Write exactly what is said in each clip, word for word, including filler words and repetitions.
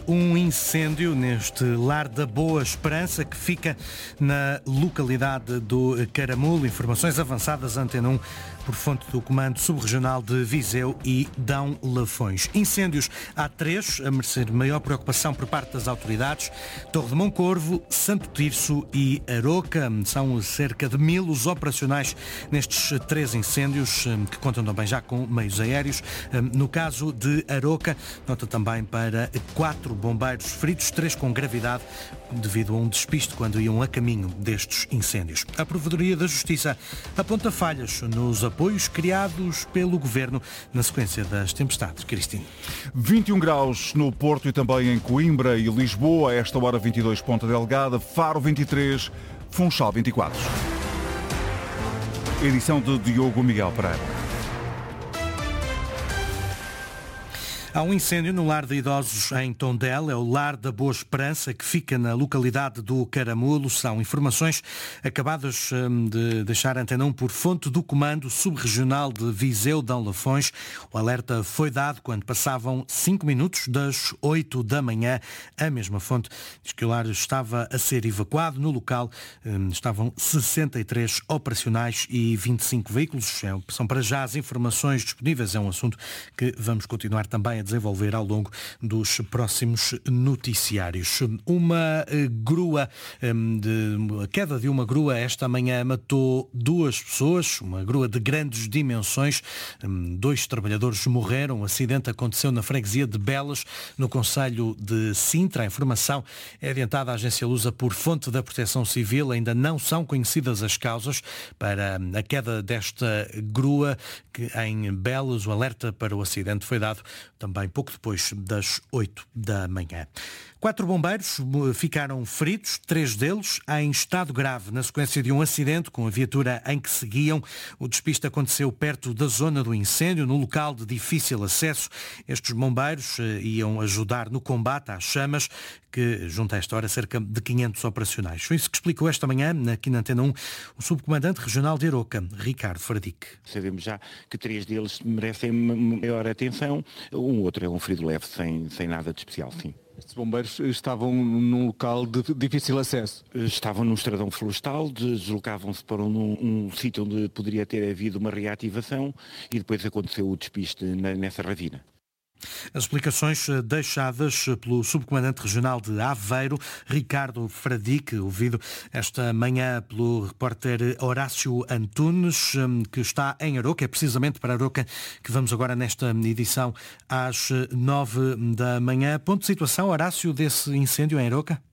Um incêndio neste Lar da Boa Esperança que fica na localidade do Caramulo. Informações avançadas à Antena um por fonte do Comando Subregional de Viseu e Dão Lafões. Incêndios há três, a merecer maior preocupação por parte das autoridades. Torre de Moncorvo, Santo Tirso e Aroca. São cerca de mil os operacionais nestes três incêndios, que contam também já com meios aéreos. No caso de Aroca, nota também para quatro bombeiros feridos, três com gravidade, devido a um despiste quando iam a caminho destes incêndios. A Provedoria da Justiça aponta falhas nos apoios criados pelo Governo na sequência das tempestades. Cristine. vinte e um graus no Porto e também em Coimbra e Lisboa, a esta hora vinte e dois Ponta Delgada, Faro vinte e três, Funchal vinte e quatro. Edição de Diogo Miguel Pereira. Há um incêndio no lar de idosos em Tondela, é o Lar da Boa Esperança, que fica na localidade do Caramulo. São informações acabadas de deixar a Antena um por fonte do Comando Subregional de Viseu, Dão Lafões. O alerta foi dado quando passavam cinco minutos das oito da manhã. A mesma fonte diz que o lar estava a ser evacuado. No local estavam sessenta e três operacionais e vinte e cinco veículos. São para já as informações disponíveis. É um assunto que vamos continuar também a desenvolver ao longo dos próximos noticiários. Uma grua, de, a queda de uma grua esta manhã matou duas pessoas, uma grua de grandes dimensões. Dois trabalhadores morreram. O acidente aconteceu na freguesia de Belas, no concelho de Sintra. A informação é adiantada à agência Lusa por fonte da Proteção Civil. Ainda não são conhecidas as causas para a queda desta grua que em Belas. O alerta para o acidente foi dado também pouco depois das oito da manhã. Quatro bombeiros ficaram feridos, três deles em estado grave, na sequência de um acidente com a viatura em que seguiam. O despiste aconteceu perto da zona do incêndio, no local de difícil acesso. Estes bombeiros iam ajudar no combate às chamas, que junta a esta hora cerca de quinhentos operacionais. Foi isso que explicou esta manhã, aqui na Antena um, o subcomandante regional de Aroca, Ricardo Fradique. Sabemos já que três deles merecem maior atenção. Um outro é um ferido leve, sem, sem nada de especial, sim. Estes bombeiros estavam num local de difícil acesso? Estavam num estradão florestal, deslocavam-se para um, um sítio onde poderia ter havido uma reativação e depois aconteceu o despiste na, nessa ravina. As explicações deixadas pelo subcomandante regional de Aveiro, Ricardo Fradique, ouvido esta manhã pelo repórter Horácio Antunes, que está em Aroca. É precisamente para Aroca que vamos agora nesta edição às nove da manhã. Ponto de situação, Horácio, desse incêndio em Aroca?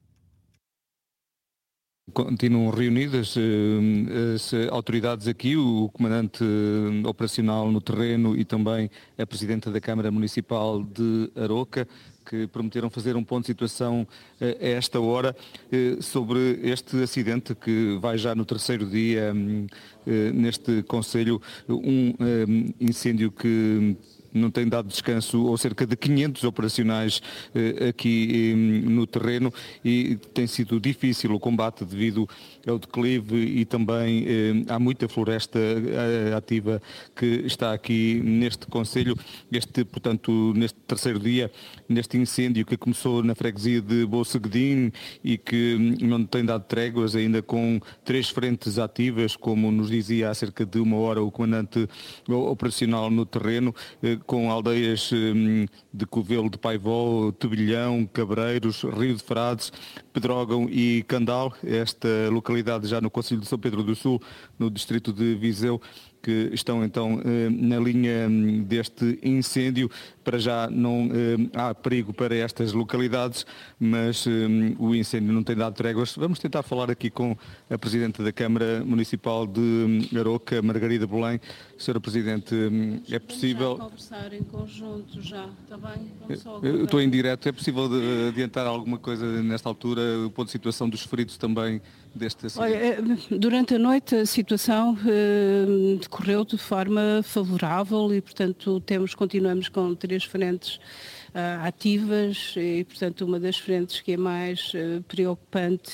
Continuam reunidas as autoridades aqui, o comandante operacional no terreno e também a presidenta da Câmara Municipal de Aroca, que prometeram fazer um ponto de situação a esta hora sobre este acidente que vai já no terceiro dia neste concelho, um incêndio que não tem dado descanso ou cerca de quinhentos operacionais eh, aqui eh, no terreno e tem sido difícil o combate devido ao declive e também eh, há muita floresta eh, ativa que está aqui neste concelho. Este, portanto, neste terceiro dia, neste incêndio que começou na freguesia de Boceguedim e que não tem dado tréguas, ainda com três frentes ativas, como nos dizia há cerca de uma hora o comandante operacional no terreno, eh, com aldeias de Covelo de Paivó, Tebilhão, Cabreiros, Rio de Frades, Pedrógão e Candal, esta localidade já no concelho de São Pedro do Sul, no distrito de Viseu, que estão então na linha deste incêndio. Para já não há perigo para estas localidades, mas o incêndio não tem dado tréguas. Vamos tentar falar aqui com a Presidente da Câmara Municipal de Aroca, Margarida Belém. Senhora Presidente, é possível... Vamos já conversar em conjunto já, está bem? Eu estou em direto, é possível adiantar alguma coisa nesta altura, o ponto de situação dos feridos também deste acidente? Olha, durante a noite a situação eh, decorreu de forma favorável e, portanto, temos, continuamos com três frentes uh, ativas e, portanto, uma das frentes que é mais uh, preocupante,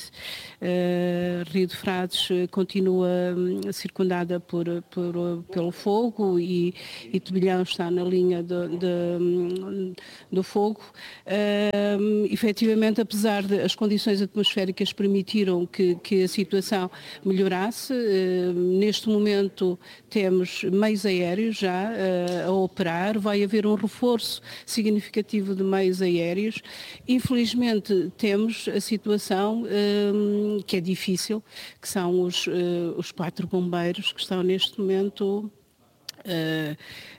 uh, Rio de Frades, uh, continua um, circundada por, por, pelo fogo e, e Tobilhão está na linha do, de, um, do fogo. Uh, efetivamente, apesar de as condições atmosféricas permitiram que, que a situação melhorasse, uh, neste momento temos meios aéreos já uh, a operar, vai haver um reforço significativo de meios aéreos. Infelizmente temos a situação um, que é difícil, que são os, uh, os quatro bombeiros que estão neste momento Uh,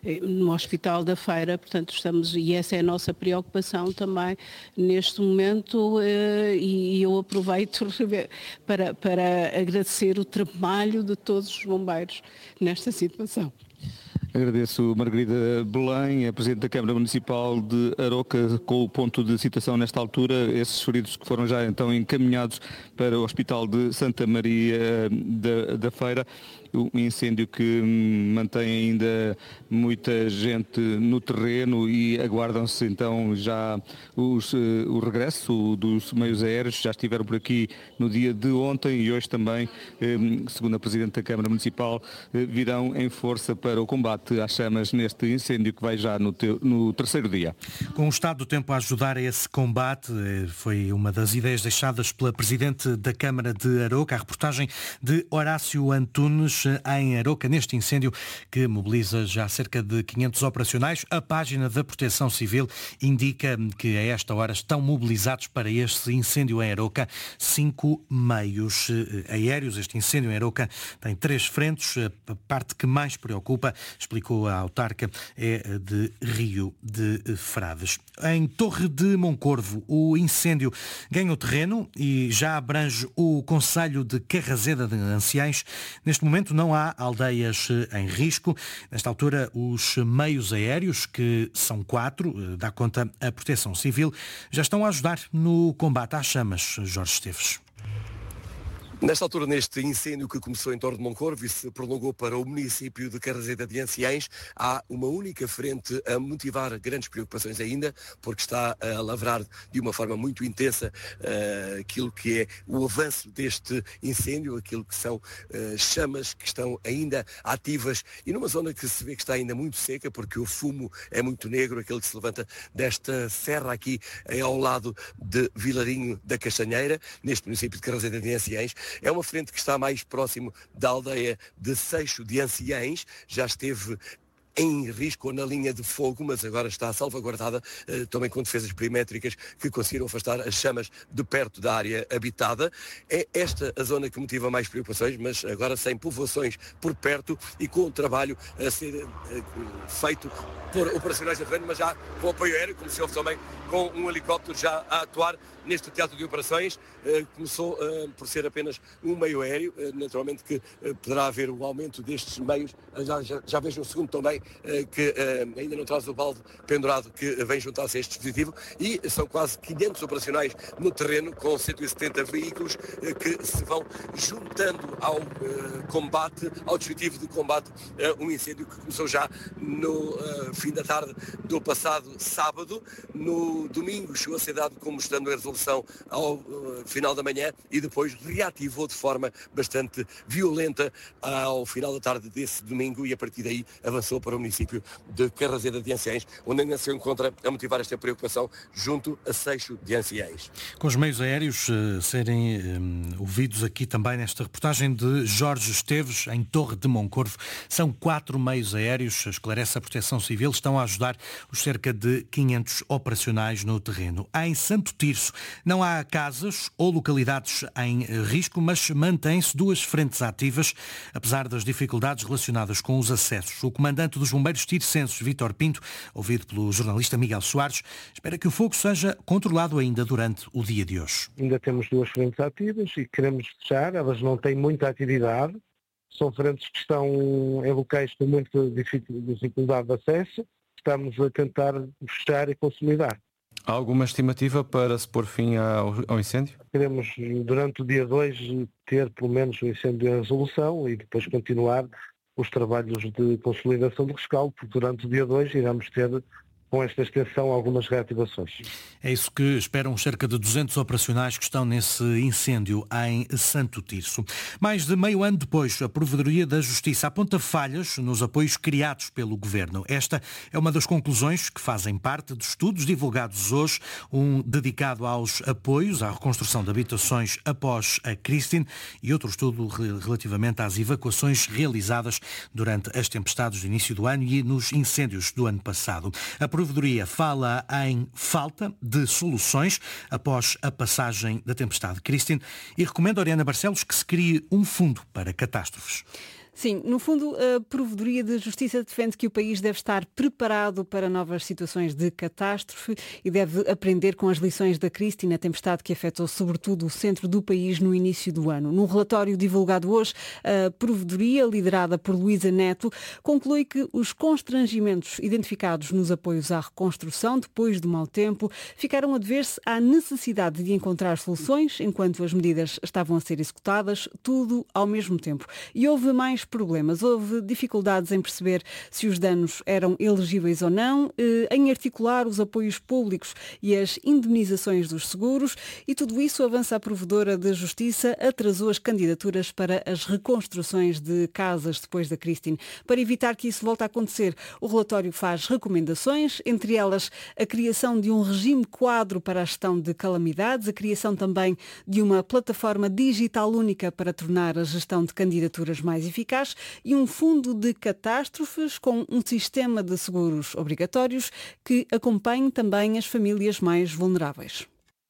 no Hospital da Feira, portanto estamos, e essa é a nossa preocupação também neste momento, uh, e, e eu aproveito para, para agradecer o trabalho de todos os bombeiros nesta situação. Agradeço Margarida Belém, a Presidente da Câmara Municipal de Aroca, com o ponto de situação nesta altura, esses feridos que foram já então encaminhados para o Hospital de Santa Maria da, da Feira. Um incêndio que mantém ainda muita gente no terreno e aguardam-se então já os, o regresso dos meios aéreos, já estiveram por aqui no dia de ontem e hoje também, segundo a Presidente da Câmara Municipal, virão em força para o combate às chamas neste incêndio que vai já no, teu, no terceiro dia. Com o estado do tempo a ajudar a esse combate, foi uma das ideias deixadas pela Presidente da Câmara de Aroca, a reportagem de Horácio Antunes em Aroca, neste incêndio que mobiliza já cerca de quinhentos operacionais. A página da Proteção Civil indica que a esta hora estão mobilizados para este incêndio em Aroca cinco meios aéreos. Este incêndio em Aroca tem três frentes. A parte que mais preocupa, explicou a autarca, é de Rio de Frades. Em Torre de Moncorvo, o incêndio ganhou terreno e já abrange o concelho de Carrazeda de Anciães. Neste momento não há aldeias em risco. Nesta altura, os meios aéreos, que são quatro, dá conta a Proteção Civil, já estão a ajudar no combate às chamas. Jorge Esteves. Nesta altura, neste incêndio que começou em Torre de Moncorvo e se prolongou para o município de Carrazeda de Anciães, há uma única frente a motivar grandes preocupações ainda, porque está a lavrar de uma forma muito intensa uh, aquilo que é o avanço deste incêndio, aquilo que são uh, chamas que estão ainda ativas e numa zona que se vê que está ainda muito seca, porque o fumo é muito negro, aquele que se levanta desta serra aqui é ao lado de Vilarinho da Castanheira, neste município de Carrazeda de Anciães. É uma frente que está mais próximo da aldeia de Seixo de Anciães, já esteve em risco ou na linha de fogo, mas agora está salvaguardada, eh, também com defesas perimétricas que conseguiram afastar as chamas de perto da área habitada. É esta a zona que motiva mais preocupações, mas agora sem povoações por perto e com o trabalho a ser eh, feito por operacionais de terreno, mas já com apoio aéreo, como se houve também com um helicóptero já a atuar neste teatro de operações. Eh, começou eh, por ser apenas um meio aéreo, eh, naturalmente que eh, poderá haver o aumento destes meios. Já, já, já vejo um segundo também eh, que eh, ainda não traz o balde pendurado que vem juntar-se a este dispositivo, e são quase quinhentos operacionais no terreno com cento e setenta veículos eh, que se vão juntando ao eh, combate, ao dispositivo de combate a um incêndio que começou já no eh, fim da tarde do passado sábado. No domingo chegou a ser dado como estando em resolução ao uh, final da manhã e depois reativou de forma bastante violenta ao final da tarde desse domingo e a partir daí avançou para o município de Carrazeda de Anciães, onde ainda se encontra a motivar esta preocupação junto a Seixo de Anciães. Com os meios aéreos uh, serem um, ouvidos aqui também nesta reportagem de Jorge Esteves, em Torre de Moncorvo, são quatro meios aéreos, esclarece a Proteção Civil, estão a ajudar os cerca de quinhentos operacionais no terreno. Em Santo Tirso não há casas ou localidades em risco, mas mantém-se duas frentes ativas, apesar das dificuldades relacionadas com os acessos. O comandante dos bombeiros tircenses, Vítor Pinto, ouvido pelo jornalista Miguel Soares, espera que o fogo seja controlado ainda durante o dia de hoje. Ainda temos duas frentes ativas e queremos fechar, elas não têm muita atividade, são frentes que estão em locais com muita dificuldade de acesso. Estamos a tentar fechar e consolidar. Há alguma estimativa para se pôr fim ao, ao incêndio? Queremos, durante o dia dois, ter pelo menos o incêndio em resolução e depois continuar os trabalhos de consolidação do rescaldo, porque durante o dia dois iremos ter com esta extensão, algumas reativações. É isso que esperam cerca de duzentos operacionais que estão nesse incêndio em Santo Tirso. Mais de meio ano depois, a Provedoria da Justiça aponta falhas nos apoios criados pelo Governo. Esta é uma das conclusões que fazem parte de estudos divulgados hoje, um dedicado aos apoios à reconstrução de habitações após a Christine e outro estudo relativamente às evacuações realizadas durante as tempestades do início do ano e nos incêndios do ano passado. A Provedoria fala em falta de soluções após a passagem da tempestade Christine e recomenda, Oriana Barcelos, que se crie um fundo para catástrofes. Sim, no fundo, a Provedoria de Justiça defende que o país deve estar preparado para novas situações de catástrofe e deve aprender com as lições da Christine, a tempestade que afetou sobretudo o centro do país no início do ano. Num relatório divulgado hoje, a Provedoria, liderada por Luísa Neto, conclui que os constrangimentos identificados nos apoios à reconstrução depois do mau tempo ficaram a dever-se à necessidade de encontrar soluções enquanto as medidas estavam a ser executadas, tudo ao mesmo tempo. E houve mais problemas. Houve dificuldades em perceber se os danos eram elegíveis ou não, em articular os apoios públicos e as indemnizações dos seguros, e tudo isso, avança a Provedora de Justiça, atrasou as candidaturas para as reconstruções de casas depois da Christine. Para evitar que isso volte a acontecer, o relatório faz recomendações, entre elas a criação de um regime quadro para a gestão de calamidades, a criação também de uma plataforma digital única para tornar a gestão de candidaturas mais eficaz e um fundo de catástrofes com um sistema de seguros obrigatórios que acompanhe também as famílias mais vulneráveis.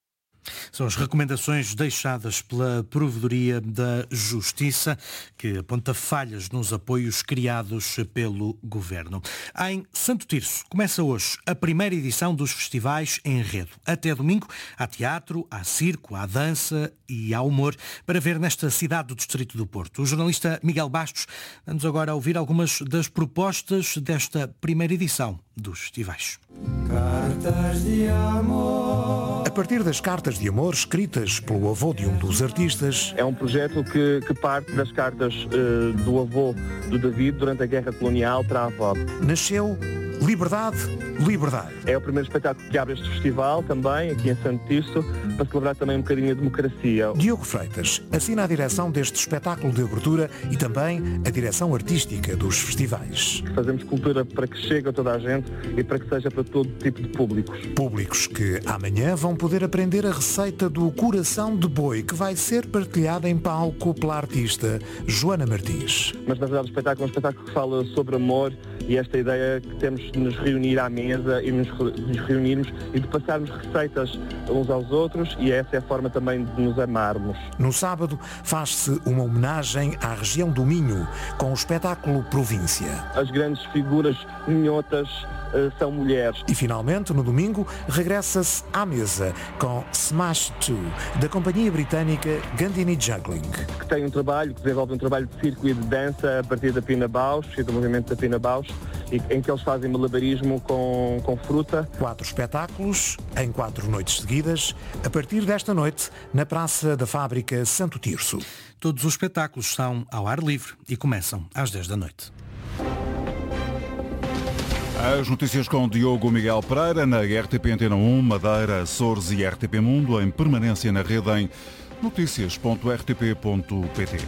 São as recomendações deixadas pela Provedoria da Justiça, que aponta falhas nos apoios criados pelo Governo. Em Santo Tirso começa hoje a primeira edição dos festivais Enredo. Até domingo há teatro, há circo, há dança e há humor para ver nesta cidade do Distrito do Porto. O jornalista Miguel Bastos vamos agora ouvir algumas das propostas desta primeira edição dos festivais. Cartas de amor. A partir das cartas de amor escritas pelo avô de um dos artistas. É um projeto que, que parte das cartas uh, do avô do David durante a Guerra Colonial para a avó. Nasceu Liberdade, Liberdade. É o primeiro espetáculo que abre este festival também, aqui em Santo Tirso, para celebrar também um bocadinho a democracia. Diogo Freitas assina a direção deste espetáculo de abertura e também a direção artística dos festivais. Fazemos cultura para que chegue a toda a gente e para que seja para todo tipo de públicos. Públicos que amanhã vão poder aprender a receita do coração de boi, que vai ser partilhada em palco pela artista Joana Martins. Mas na verdade o espetáculo é um espetáculo que fala sobre amor e esta ideia que temos de nos reunir à mesa e nos, nos reunirmos e de passarmos receitas uns aos outros, e essa é a forma também de nos amarmos. No sábado faz-se uma homenagem à região do Minho com o espetáculo Província. As grandes figuras minhotas uh, são mulheres. E finalmente, no domingo, regressa-se à mesa com Smash dois, da companhia britânica Gandini Juggling. Que tem um trabalho, que desenvolve um trabalho de circo e de dança a partir da Pina Bausch e do movimento da Pina Bausch, em que eles fazem malabarismo com, com fruta. Quatro espetáculos em quatro noites seguidas, a partir desta noite, na Praça da Fábrica Santo Tirso. Todos os espetáculos são ao ar livre e começam às dez da noite. As notícias com Diogo Miguel Pereira na R T P Antena um, Madeira, Açores e R T P Mundo, em permanência na rede em noticias ponto r t p ponto p t.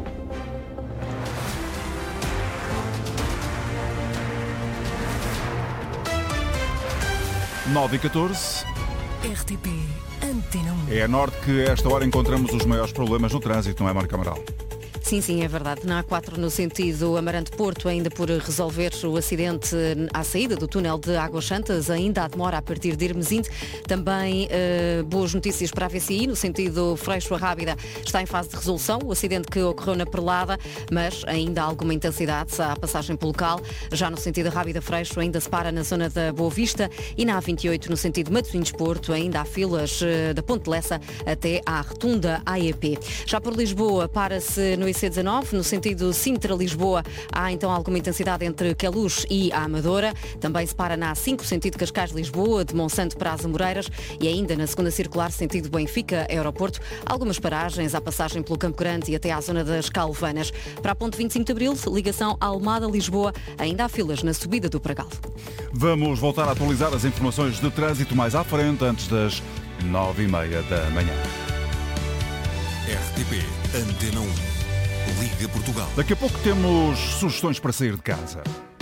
nove e catorze. R T P Antena um. É a norte que a esta hora encontramos os maiores problemas no trânsito, não é, Marco Amaral? Sim, sim, é verdade. Na A quatro, no sentido Amarante-Porto, ainda por resolver o acidente à saída do túnel de Águas Santas, ainda há demora a partir de Irmesinde. Também eh, boas notícias para a V C I, no sentido Freixo-Rábida, está em fase de resolução, o acidente que ocorreu na Perlada, mas ainda há alguma intensidade à passagem pelo local. Já no sentido Rábida-Freixo, ainda se para na zona da Boa Vista, e na A vinte e oito, no sentido Matosinhos-Porto, ainda há filas eh, da Ponte Lessa até à Rotunda A E P. Já por Lisboa, para-se no C dezanove, no sentido Sintra-Lisboa, há então alguma intensidade entre Queluz e a Amadora. Também se para na A cinco, sentido Cascais-Lisboa, de Monsanto para as Amoreiras, e ainda na segunda circular, sentido Benfica-Aeroporto, algumas paragens à passagem pelo Campo Grande e até à zona das Calvanas. Para a ponte vinte e cinco de Abril, ligação Almada-Lisboa, ainda há filas na subida do Pragal. Vamos voltar a atualizar as informações de trânsito mais à frente, antes das nove e meia da manhã. R T P Antena um. Liga Portugal. Daqui a pouco temos sugestões para sair de casa.